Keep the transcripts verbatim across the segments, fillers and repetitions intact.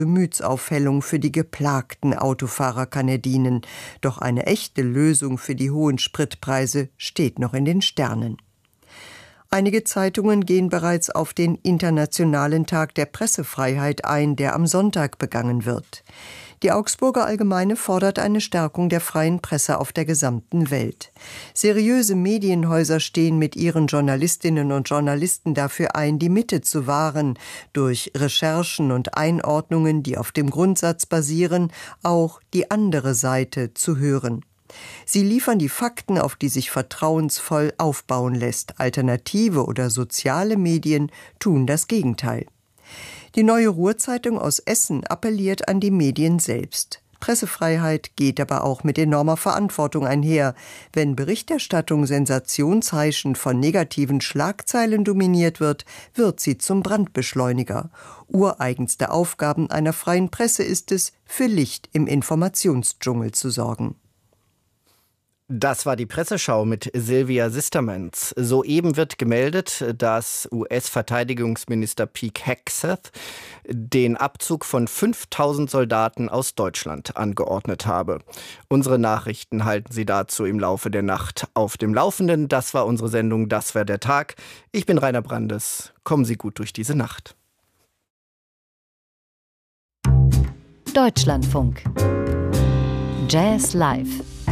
Gemütsaufhellung für die geplagten Autofahrer kann er dienen. Doch eine echte Lösung für die hohen Spritpreise steht noch in den Sternen. Einige Zeitungen gehen bereits auf den Internationalen Tag der Pressefreiheit ein, der am Sonntag begangen wird. Die Augsburger Allgemeine fordert eine Stärkung der freien Presse auf der gesamten Welt. Seriöse Medienhäuser stehen mit ihren Journalistinnen und Journalisten dafür ein, die Mitte zu wahren, durch Recherchen und Einordnungen, die auf dem Grundsatz basieren, auch die andere Seite zu hören. Sie liefern die Fakten, auf die sich vertrauensvoll aufbauen lässt. Alternative oder soziale Medien tun das Gegenteil. Die Neue Ruhr-Zeitung aus Essen appelliert an die Medien selbst. Pressefreiheit geht aber auch mit enormer Verantwortung einher. Wenn Berichterstattung sensationsheischend von negativen Schlagzeilen dominiert wird, wird sie zum Brandbeschleuniger. Ureigenste Aufgaben einer freien Presse ist es, für Licht im Informationsdschungel zu sorgen. Das war die Presseschau mit Sylvia Sistermans. Soeben wird gemeldet, dass U S-Verteidigungsminister Pete Hegseth den Abzug von fünftausend Soldaten aus Deutschland angeordnet habe. Unsere Nachrichten halten Sie dazu im Laufe der Nacht auf dem Laufenden. Das war unsere Sendung, das war der Tag. Ich bin Rainer Brandes. Kommen Sie gut durch diese Nacht. Deutschlandfunk. Jazz Live.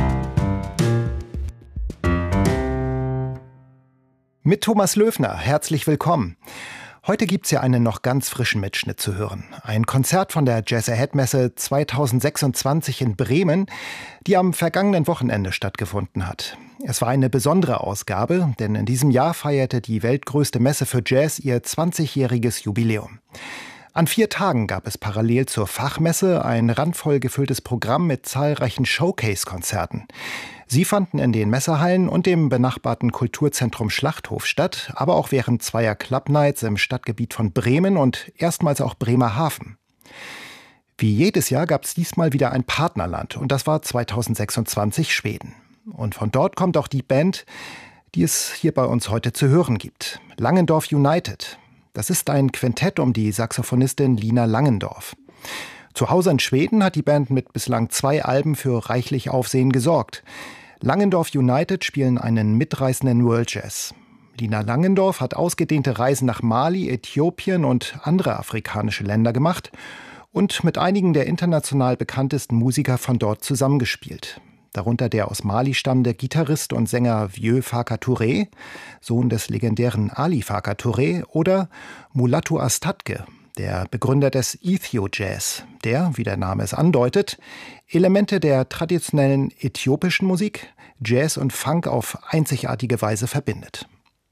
Mit Thomas Löfner, herzlich willkommen. Heute gibt's ja einen noch ganz frischen Mitschnitt zu hören. Ein Konzert von der Jazz Ahead Messe zweitausendsechsundzwanzig in Bremen, die am vergangenen Wochenende stattgefunden hat. Es war eine besondere Ausgabe, denn in diesem Jahr feierte die weltgrößte Messe für Jazz ihr zwanzigjähriges Jubiläum. An vier Tagen gab es parallel zur Fachmesse ein randvoll gefülltes Programm mit zahlreichen Showcase-Konzerten. Sie fanden in den Messehallen und dem benachbarten Kulturzentrum Schlachthof statt, aber auch während zweier Club Nights im Stadtgebiet von Bremen und erstmals auch Bremerhaven. Wie jedes Jahr gab es diesmal wieder ein Partnerland und das war zweitausendsechsundzwanzig Schweden. Und von dort kommt auch die Band, die es hier bei uns heute zu hören gibt. Langendorf United. Das ist ein Quintett um die Saxophonistin Lina Langendorf. Zu Hause in Schweden hat die Band mit bislang zwei Alben für reichlich Aufsehen gesorgt. Langendorf United spielen einen mitreißenden World Jazz. Lina Langendorf hat ausgedehnte Reisen nach Mali, Äthiopien und andere afrikanische Länder gemacht und mit einigen der international bekanntesten Musiker von dort zusammengespielt. Darunter der aus Mali stammende Gitarrist und Sänger Vieux Farka Touré, Sohn des legendären Ali Farka Touré, oder Mulatu Astatke, der Begründer des Ethio-Jazz, der, wie der Name es andeutet, Elemente der traditionellen äthiopischen Musik, Jazz und Funk auf einzigartige Weise verbindet.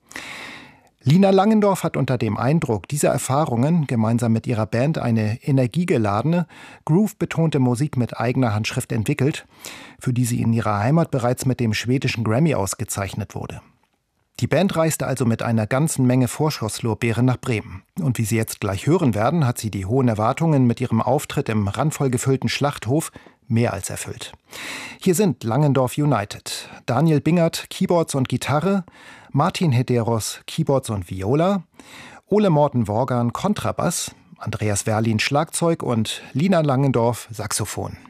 Lina Langendorf hat unter dem Eindruck dieser Erfahrungen gemeinsam mit ihrer Band eine energiegeladene, groove-betonte Musik mit eigener Handschrift entwickelt, für die sie in ihrer Heimat bereits mit dem schwedischen Grammy ausgezeichnet wurde. Die Band reiste also mit einer ganzen Menge Vorschusslorbeeren nach Bremen. Und wie Sie jetzt gleich hören werden, hat sie die hohen Erwartungen mit ihrem Auftritt im randvoll gefüllten Schlachthof mehr als erfüllt. Hier sind Langendorf United, Daniel Bingert, Keyboards und Gitarre, Martin Hederos, Keyboards und Viola, Ole Morten Worgan, Kontrabass, Andreas Werlin, Schlagzeug und Lina Langendorf, Saxophon.